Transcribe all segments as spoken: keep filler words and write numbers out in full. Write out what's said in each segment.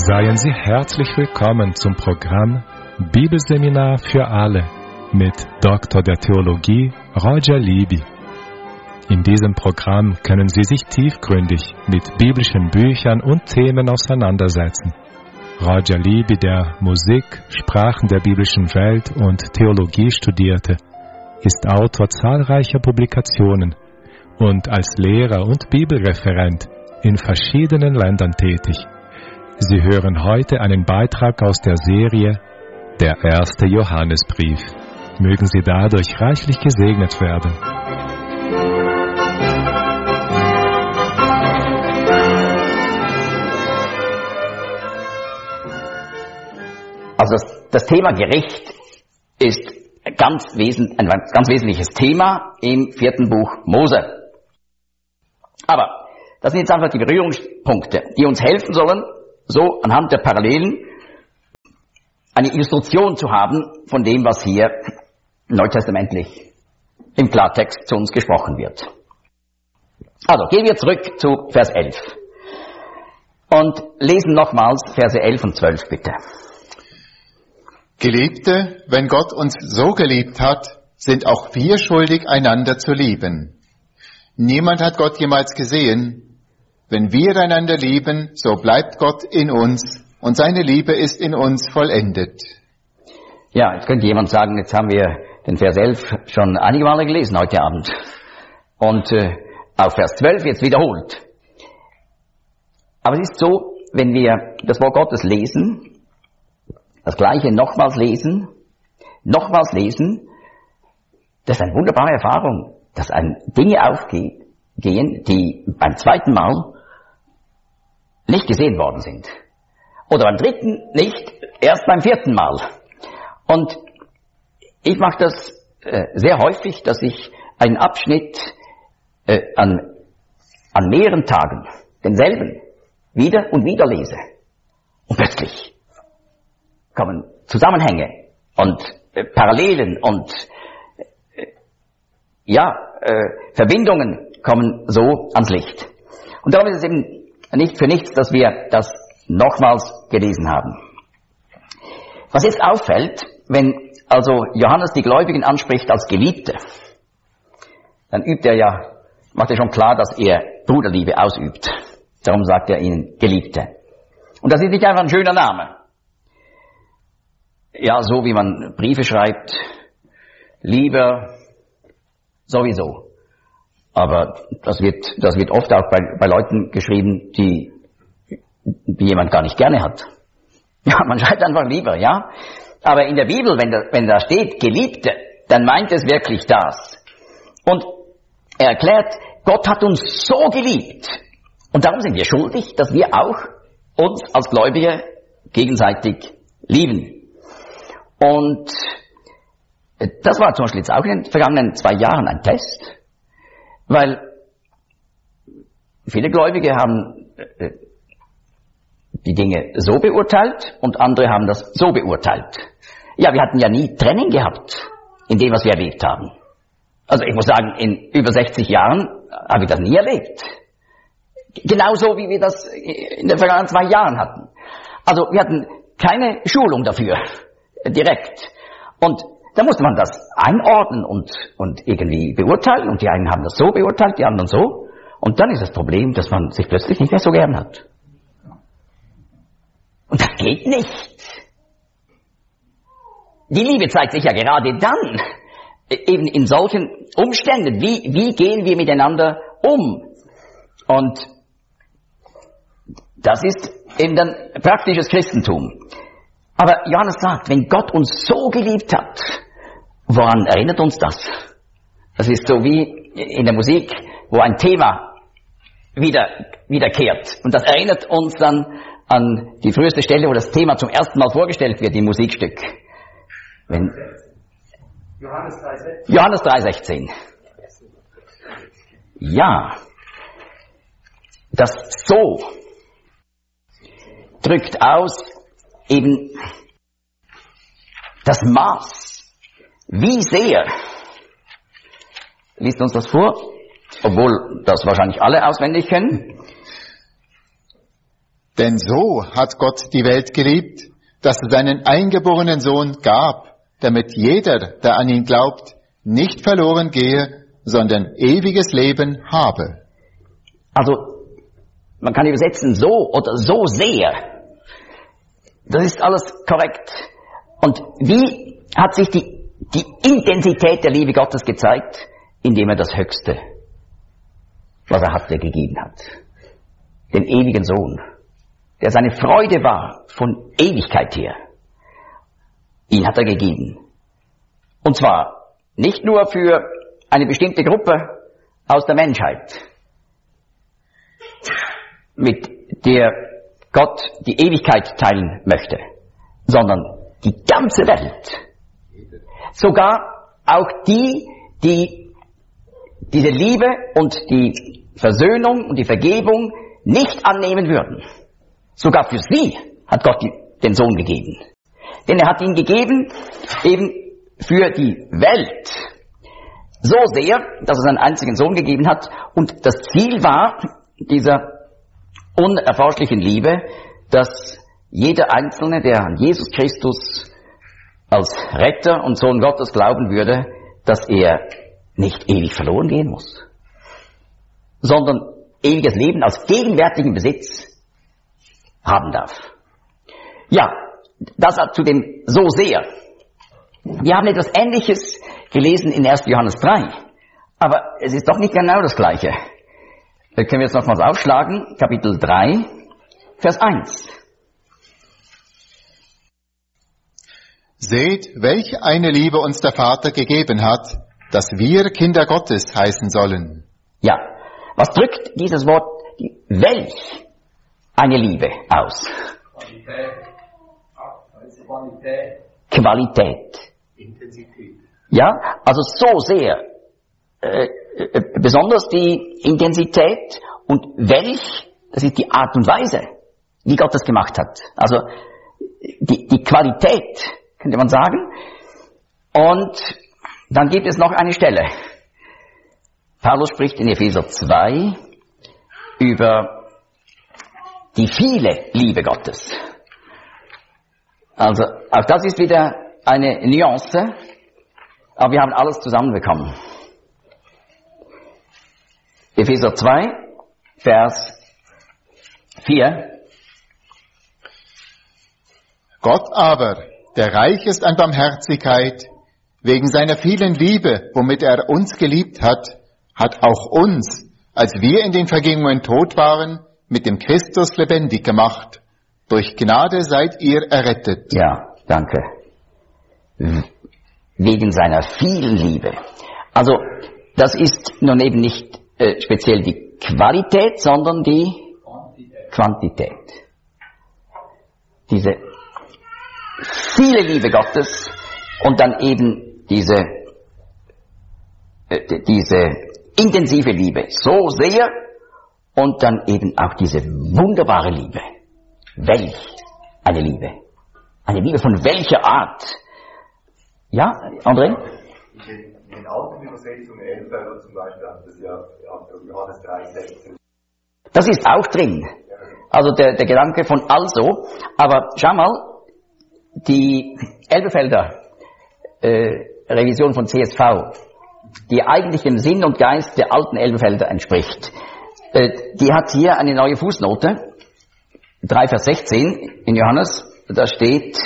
Seien Sie herzlich willkommen zum Programm Bibelseminar für alle mit Doktor der Theologie Roger Libby. In diesem Programm können Sie sich tiefgründig mit biblischen Büchern und Themen auseinandersetzen. Roger Libby, der Musik, Sprachen der biblischen Welt und Theologie studierte, ist Autor zahlreicher Publikationen und als Lehrer und Bibelreferent in verschiedenen Ländern tätig. Sie hören heute einen Beitrag aus der Serie Der erste Johannesbrief. Mögen Sie dadurch reichlich gesegnet werden. Also das, das Thema Gericht ist ganz wesentlich, ein ganz wesentliches Thema im vierten Buch Mose. Aber das sind jetzt einfach die Berührungspunkte, die uns helfen sollen, so anhand der Parallelen eine Illustration zu haben von dem, was hier neutestamentlich im Klartext zu uns gesprochen wird. Also gehen wir zurück zu Vers elf und lesen nochmals Verse elf und zwölf bitte. Geliebte, wenn Gott uns so geliebt hat, sind auch wir schuldig, einander zu lieben. Niemand hat Gott jemals gesehen. Wenn wir einander lieben, so bleibt Gott in uns und seine Liebe ist in uns vollendet. Ja, jetzt könnte jemand sagen, jetzt haben wir den Vers elf schon einige Male gelesen heute Abend und äh, auch Vers zwölf jetzt wiederholt. Aber es ist so, wenn wir das Wort Gottes lesen, das Gleiche nochmals lesen, nochmals lesen, das ist eine wunderbare Erfahrung, dass einem Dinge aufgehen, die beim zweiten Mal nicht gesehen worden sind. Oder beim dritten nicht, erst beim vierten Mal. Und ich mache das äh, sehr häufig, dass ich einen Abschnitt äh, an, an mehreren Tagen, denselben, wieder und wieder lese. Und plötzlich kommen Zusammenhänge und äh, Parallelen und äh, ja, äh, Verbindungen kommen so ans Licht. Und darum ist es eben nicht für nichts, dass wir das nochmals gelesen haben. Was jetzt auffällt, wenn also Johannes die Gläubigen anspricht als Geliebte, dann übt er ja, macht er schon klar, dass er Bruderliebe ausübt. Darum sagt er ihnen Geliebte. Und das ist nicht einfach ein schöner Name. Ja, so wie man Briefe schreibt, lieber sowieso. Aber das wird, das wird oft auch bei, bei Leuten geschrieben, die, die jemand gar nicht gerne hat. Ja, man schreibt einfach lieber, ja. Aber in der Bibel, wenn da, wenn da steht Geliebte, dann meint es wirklich das. Und er erklärt, Gott hat uns so geliebt. Und darum sind wir schuldig, dass wir auch uns als Gläubige gegenseitig lieben. Und das war zum Beispiel jetzt auch in den vergangenen zwei Jahren ein Test. Weil viele Gläubige haben äh, die Dinge so beurteilt und andere haben das so beurteilt. Ja, wir hatten ja nie Trennung gehabt in dem, was wir erlebt haben. Also ich muss sagen, in über sechzig Jahren habe ich das nie erlebt. Genauso wie wir das in den vergangenen zwei Jahren hatten. Also wir hatten keine Schulung dafür, direkt. Und da musste man das einordnen und, und irgendwie beurteilen. Und die einen haben das so beurteilt, die anderen so. Und dann ist das Problem, dass man sich plötzlich nicht mehr so gern hat. Und das geht nicht. Die Liebe zeigt sich ja gerade dann, eben in solchen Umständen. Wie, wie gehen wir miteinander um? Und das ist eben dann praktisches Christentum. Aber Johannes sagt, wenn Gott uns so geliebt hat, woran erinnert uns das? Das ist so wie in der Musik, wo ein Thema wieder, wiederkehrt. Und das erinnert uns dann an die früheste Stelle, wo das Thema zum ersten Mal vorgestellt wird im Musikstück. Wenn Johannes drei sechzehn. Ja. Das so drückt aus eben das Maß. Wie sehr, liest uns das vor, obwohl das wahrscheinlich alle auswendig kennen. Denn so hat Gott die Welt geliebt, dass er seinen eingeborenen Sohn gab, damit jeder, der an ihn glaubt, nicht verloren gehe, sondern ewiges Leben habe. Also, man kann übersetzen so oder so sehr. Das ist alles korrekt. Und wie hat sich die, die Intensität der Liebe Gottes gezeigt? Indem er das Höchste, was er hatte, gegeben hat. Den ewigen Sohn, der seine Freude war von Ewigkeit her. Ihn hat er gegeben. Und zwar nicht nur für eine bestimmte Gruppe aus der Menschheit, mit der Gott die Ewigkeit teilen möchte, sondern die ganze Welt. Sogar auch die, die diese Liebe und die Versöhnung und die Vergebung nicht annehmen würden. Sogar für sie hat Gott den Sohn gegeben. Denn er hat ihn gegeben eben für die Welt. So sehr, dass er seinen einzigen Sohn gegeben hat. Und das Ziel war dieser unerforschlichen Liebe, dass jeder Einzelne, der an Jesus Christus als Retter und Sohn Gottes glauben würde, dass er nicht ewig verloren gehen muss, sondern ewiges Leben aus gegenwärtigem Besitz haben darf. Ja, das zu dem so sehr. Wir haben etwas Ähnliches gelesen in erster Johannes drei, aber es ist doch nicht genau das Gleiche. Da können wir jetzt nochmals aufschlagen, Kapitel drei, Vers eins. Seht, welch eine Liebe uns der Vater gegeben hat, dass wir Kinder Gottes heißen sollen. Ja, was drückt dieses Wort die welch eine Liebe aus? Qualität. Qualität. Qualität. Intensität. Ja, also so sehr, äh, äh, besonders die Intensität und welch, das ist die Art und Weise, wie Gott das gemacht hat. Also die, die Qualität, könnte man sagen. Und dann gibt es noch eine Stelle. Paulus spricht in Epheser zwei über die viele Liebe Gottes. Also auch das ist wieder eine Nuance, aber wir haben alles zusammenbekommen. Epheser zwei, Vers vier. Gott aber, der reich ist an Barmherzigkeit, wegen seiner vielen Liebe, womit er uns geliebt hat, hat auch uns, als wir in den Vergehungen tot waren, mit dem Christus lebendig gemacht. Durch Gnade seid ihr errettet. Ja, danke. Wegen seiner vielen Liebe. Also, das ist nun eben nicht äh, speziell die Qualität, sondern die Quantität. Quantität. Diese viele Liebe Gottes und dann eben diese, äh, diese intensive Liebe. So sehr und dann eben auch diese wunderbare Liebe. Welch eine Liebe. Eine Liebe von welcher Art? Ja, André? In den alten Übersetzungen, Elberfelder zum Beispiel, hat das ja Johannes drei sechzehn. Das ist auch drin. Also der, der Gedanke von also. Aber schau mal, die Elberfelder äh, Revision von C S V, die eigentlich dem Sinn und Geist der alten Elberfelder entspricht, äh, die hat hier eine neue Fußnote. drei Vers sechzehn in Johannes, da steht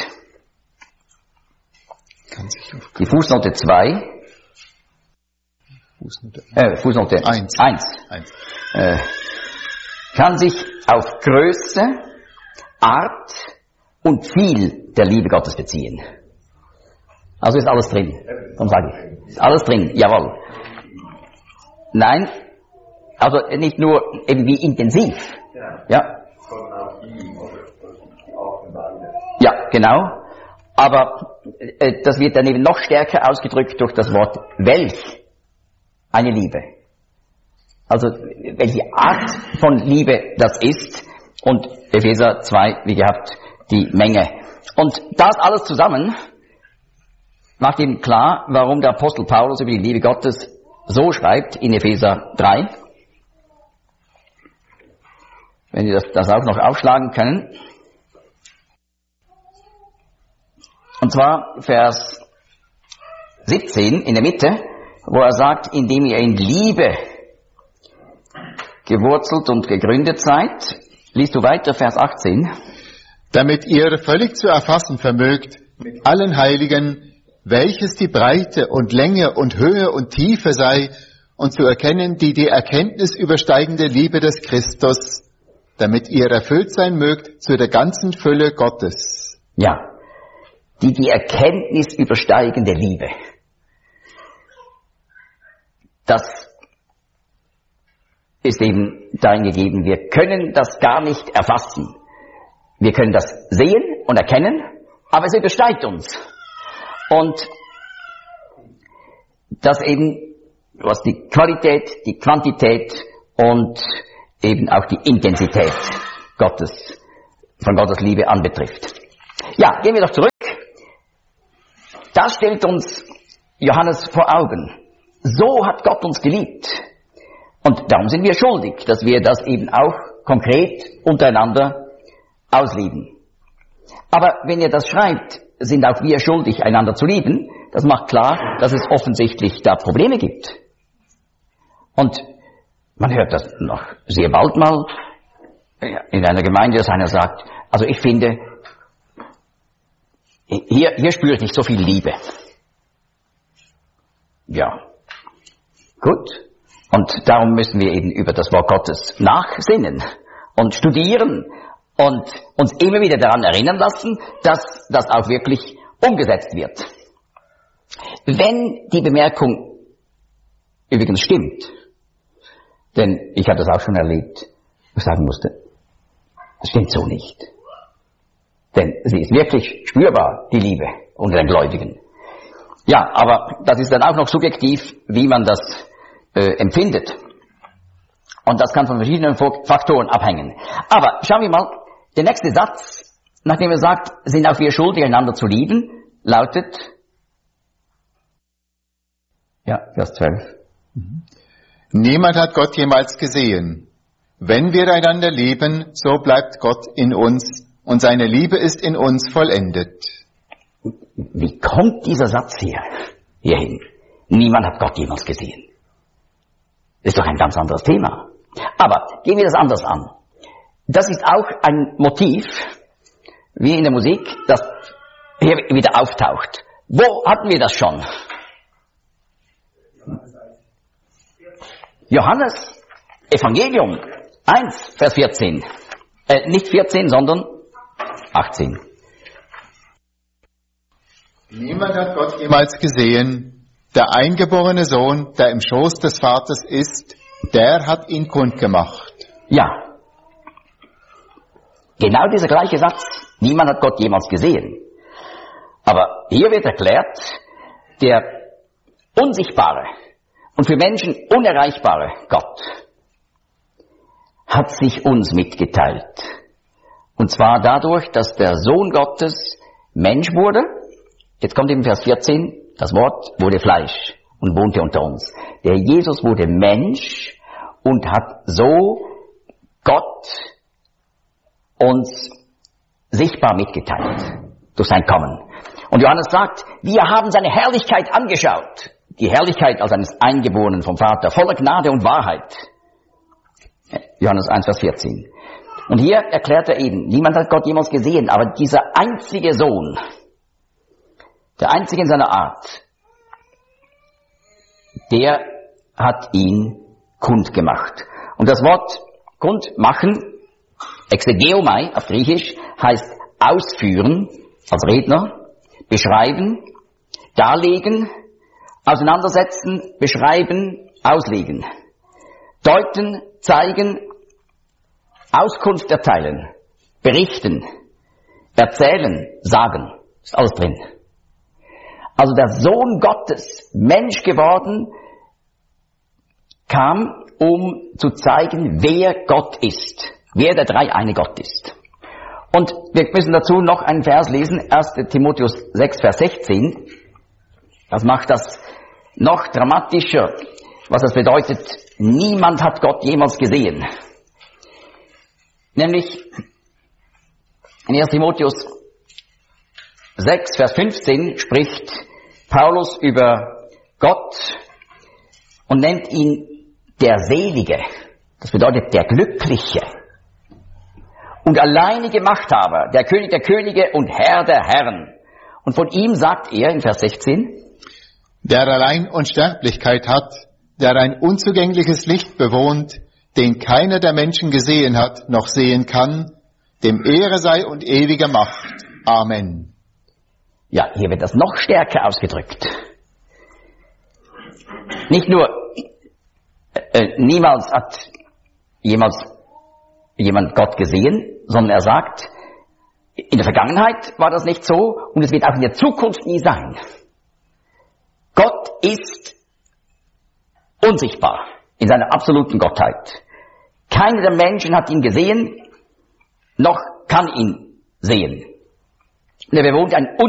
die Fußnote zwei, Fußnote, äh, Fußnote eins, eins. Äh, kann sich auf Größe, Art und viel der Liebe Gottes beziehen. Also ist alles drin, dann sage ich. Ist alles drin, jawohl. Nein, also nicht nur eben wie intensiv, ja. Ja, genau. Aber äh, das wird dann eben noch stärker ausgedrückt durch das Wort welch eine Liebe. Also welche Art von Liebe das ist. Und Epheser zwei, wie gehabt, die Menge. Und das alles zusammen macht eben klar, warum der Apostel Paulus über die Liebe Gottes so schreibt in Epheser drei. wenn wir das, das auch noch aufschlagen können. Und zwar Vers siebzehn in der Mitte, wo er sagt, indem ihr in Liebe gewurzelt und gegründet seid. Liest du weiter, Vers achtzehn. Damit ihr völlig zu erfassen vermögt, mit allen Heiligen, welches die Breite und Länge und Höhe und Tiefe sei, und zu erkennen die die Erkenntnis übersteigende Liebe des Christus, damit ihr erfüllt sein mögt zu der ganzen Fülle Gottes. Ja, die die Erkenntnis übersteigende Liebe. Das ist eben darin gegeben, wir können das gar nicht erfassen. Wir können das sehen und erkennen, aber es übersteigt uns. Und das eben, was die Qualität, die Quantität und eben auch die Intensität Gottes, von Gottes Liebe anbetrifft. Ja, gehen wir doch zurück. Das stellt uns Johannes vor Augen. So hat Gott uns geliebt. Und darum sind wir schuldig, dass wir das eben auch konkret untereinander ausleben. Aber wenn ihr das schreibt, sind auch wir schuldig, einander zu lieben. Das macht klar, dass es offensichtlich da Probleme gibt. Und man hört das noch sehr bald mal in einer Gemeinde, dass einer sagt, also ich finde, hier, hier spüre ich nicht so viel Liebe. Ja, gut. Und darum müssen wir eben über das Wort Gottes nachsinnen und studieren und uns immer wieder daran erinnern lassen, dass das auch wirklich umgesetzt wird. Wenn die Bemerkung übrigens stimmt, denn ich habe das auch schon erlebt, wo ich sagen musste, das stimmt so nicht. Denn sie ist wirklich spürbar, die Liebe unter den Gläubigen. Ja, aber das ist dann auch noch subjektiv, wie man das äh, empfindet. Und das kann von verschiedenen Faktoren abhängen. Aber schauen wir mal, der nächste Satz, nachdem er sagt, sind auch wir schuldig, einander zu lieben, lautet, ja, Vers zwölf. Niemand hat Gott jemals gesehen. Wenn wir einander lieben, so bleibt Gott in uns und seine Liebe ist in uns vollendet. Wie kommt dieser Satz hier, hierhin? Niemand hat Gott jemals gesehen. Das ist doch ein ganz anderes Thema. Aber gehen wir das anders an. Das ist auch ein Motiv, wie in der Musik, das hier wieder auftaucht. Wo hatten wir das schon? Johannes, Evangelium, eins, Vers vierzehn. Äh, nicht vierzehn, sondern achtzehn. Niemand hat Gott jemals gesehen. Der eingeborene Sohn, der im Schoß des Vaters ist, der hat ihn kundgemacht. Ja. Genau dieser gleiche Satz. Niemand hat Gott jemals gesehen. Aber hier wird erklärt, der unsichtbare und für Menschen unerreichbare Gott hat sich uns mitgeteilt. Und zwar dadurch, dass der Sohn Gottes Mensch wurde. Jetzt kommt eben Vers vierzehn, das Wort wurde Fleisch und wohnte unter uns. Der Jesus wurde Mensch und hat so Gott uns sichtbar mitgeteilt durch sein Kommen. Und Johannes sagt, wir haben seine Herrlichkeit angeschaut. Die Herrlichkeit als eines Eingeborenen vom Vater, voller Gnade und Wahrheit. Johannes eins, Vers vierzehn. Und hier erklärt er eben, niemand hat Gott jemals gesehen, aber dieser einzige Sohn, der einzige in seiner Art, der hat ihn kundgemacht. Und das Wort kundmachen, exegeomai auf Griechisch, heißt ausführen, als Redner, beschreiben, darlegen, auseinandersetzen, beschreiben, auslegen, deuten, zeigen, Auskunft erteilen, berichten, erzählen, sagen, ist alles drin. Also der Sohn Gottes, Mensch geworden, kam, um zu zeigen, wer Gott ist, wer der dreieine Gott ist. Und wir müssen dazu noch einen Vers lesen, erster Timotheus sechs, Vers sechzehn. Das macht das noch dramatischer, was das bedeutet, niemand hat Gott jemals gesehen. Nämlich in erster Timotheus sechs, Vers fünfzehn spricht Paulus über Gott und nennt ihn der Selige. Das bedeutet der Glückliche und alleinige Machthaber, der König der Könige und Herr der Herren. Und von ihm sagt er in Vers sechzehn, der allein Unsterblichkeit hat, der ein unzugängliches Licht bewohnt, den keiner der Menschen gesehen hat, noch sehen kann, dem Ehre sei und ewige Macht. Amen. Ja, hier wird das noch stärker ausgedrückt. Nicht nur, äh, niemals hat jemals jemand Gott gesehen, sondern er sagt, in der Vergangenheit war das nicht so und es wird auch in der Zukunft nie sein. Gott ist unsichtbar in seiner absoluten Gottheit. Keiner der Menschen hat ihn gesehen, noch kann ihn sehen. Und er bewohnt ein